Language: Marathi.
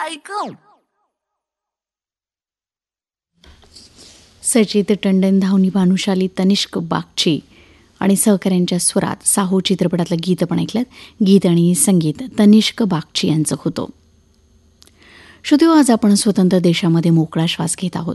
ऐकव. सचित टंडन, धावनी भानुशाली, तनिष्क बागची आणि सहकाऱ्यांच्या स्वरात साहू चित्रपटातलं गीत पण ऐकलं. गीत आणि संगीत तनिष्क बागची यांचं होतं. श्रोतेहो, आज आपण स्वतंत्र देशामध्ये मोकळा श्वास घेत आहोत.